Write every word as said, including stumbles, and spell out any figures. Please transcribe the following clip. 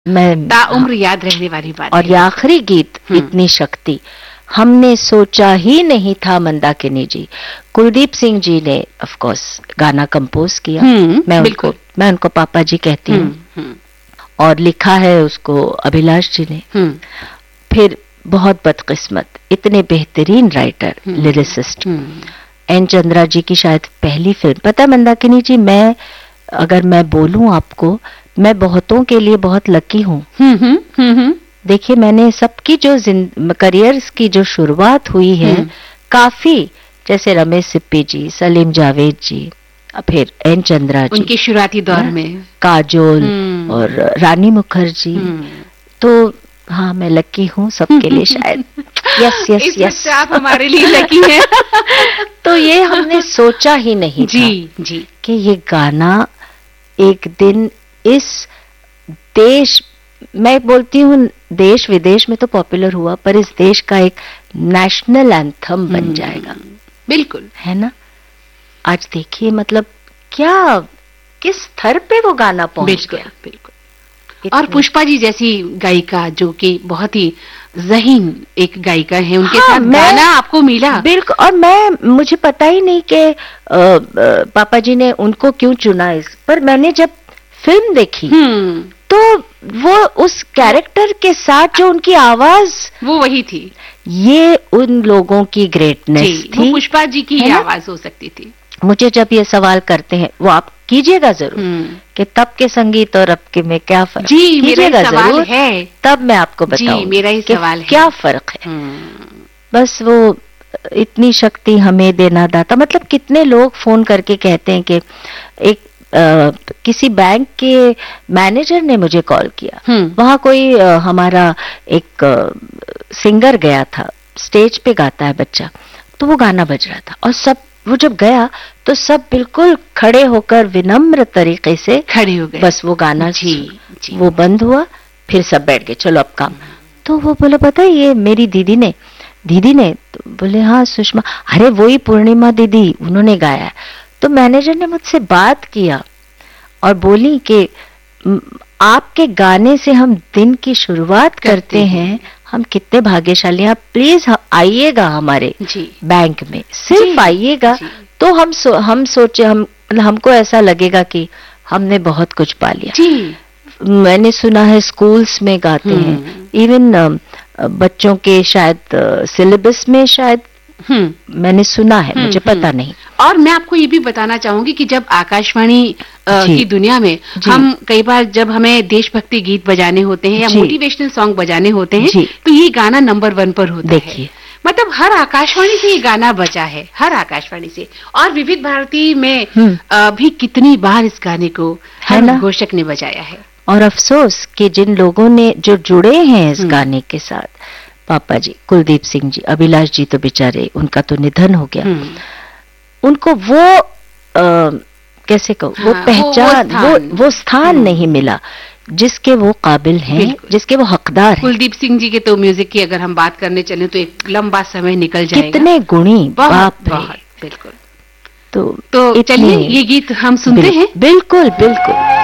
मैं ताउम्र याद रहने वाली बात और ये आखिरी गीत, इतनी शक्ति, हमने सोचा ही नहीं था मंदाकिनी जी। कुलदीप सिंह जी ने ऑफ कोर्स गाना कंपोज किया। मैं उनको मैं उनको पापा जी कहती हूँ, और लिखा है उसको अभिलाष जी ने। फिर बहुत बदकिस्मत, इतने बेहतरीन राइटर, लिरिसिस्ट, एन चंद्रा जी की शायद पहली फिल्म। पता मंदाकिनी जी, मैं अगर मैं बोलूं आपको, मैं बहुतों के लिए बहुत लकी हूँ। देखिए, मैंने सबकी जो करियर्स की जो शुरुआत हुई है, काफी, जैसे रमेश सिप्पी जी, सलीम जावेद जी, फिर एन चंद्रा जी, उनके शुरुआती दौर में काजोल और रानी मुखर्जी, तो हाँ, मैं लकी हूँ सबके लिए शायद। यस यस यस, आप हमारे लिए लकी हैं। तो ये हमने सोचा ही नहीं जी, था जी, कि ये गाना एक दिन इस देश, मैं बोलती हूँ देश विदेश में तो पॉपुलर हुआ, पर इस देश का एक नेशनल एंथम बन जाएगा। बिल्कुल, है ना। आज देखिए, मतलब क्या, किस स्तर पे वो गाना पहुंच गया। बिल्कुल। और पुष्पा जी जैसी गायिका, जो कि बहुत ही ज़हीन एक गायिका है, उनके हाँ, साथ गाना आपको मिला। बिल्कुल। और मैं, मुझे पता ही नहीं कि पापा जी ने उनको क्यों चुना इस पर। मैंने जब फिल्म देखी तो वो उस कैरेक्टर के साथ जो उनकी आवाज, वो वही थी। ये उन लोगों की ग्रेटनेस थी। वो पुष्पा जी की आवाज हो सकती थी। मुझे जब ये सवाल करते हैं, वो आप कीजिएगा जरूर कि तब के संगीत और अब के में क्या फर्क। जी, मेरा सवाल है, तब मैं आपको बताऊं मेरा ही सवाल है, क्या फर्क है। बस वो इतनी शक्ति हमें देना दाता। मतलब कितने लोग फोन करके कहते हैं कि एक आ, किसी बैंक के मैनेजर ने मुझे कॉल किया, वहां कोई आ, हमारा एक आ, सिंगर गया था, स्टेज पे गाता है बच्चा, तो वो गाना बज रहा था, और सब, वो जब गया तो सब बिल्कुल खड़े होकर विनम्र तरीके से खड़े हो गए। बस वो गाना जी, जी, वो बंद हुआ, फिर सब बैठ गए, चलो अब काम। तो वो बोला, पता है ये मेरी दीदी ने दीदी ने तो बोले, हाँ सुषमा, अरे वही पूर्णिमा दीदी, उन्होंने गाया है। तो मैनेजर ने मुझसे बात किया और बोली कि आपके गाने से हम दिन की शुरुआत करते, करते हैं, हम कितने भाग्यशाली हैं, प्लीज आइएगा हमारे बैंक में, सिर्फ आइएगा, तो हम सो, हम सोचे, हम हमको ऐसा लगेगा कि हमने बहुत कुछ पा लिया। जी। मैंने सुना है स्कूल्स में गाते हैं, इवन बच्चों के शायद सिलेबस में, शायद मैंने सुना है, मुझे पता नहीं। और मैं आपको ये भी बताना चाहूंगी कि जब आकाशवाणी की दुनिया में हम कई बार, जब हमें देशभक्ति गीत बजाने होते हैं या मोटिवेशनल सॉन्ग बजाने होते हैं, तो ये गाना नंबर वन पर होता है। मतलब हर आकाशवाणी से ये गाना बजा है, हर आकाशवाणी से। और विविध भारती में भी कितनी बार इस गाने को हर घोषक ने बजाया है। और अफसोस कि जिन लोगों ने जो जुड़े हैं इस गाने के साथ, पापा जी, कुलदीप सिंह जी, अभिलाष जी, तो बेचारे, उनका तो निधन हो गया, उनको वो आ, कैसे कहूँ, हाँ, वो पहचान, वो वो, वो स्थान नहीं मिला जिसके वो काबिल हैं, जिसके वो हकदार हैं। कुलदीप सिंह जी के तो म्यूजिक की अगर हम बात करने चले तो एक लंबा समय निकल जाएगा। कितने गुणी, बाप रे। बिल्कुल। तो, तो चलिए ये गीत हम सुनते हैं। बिल्कुल बिल्कुल।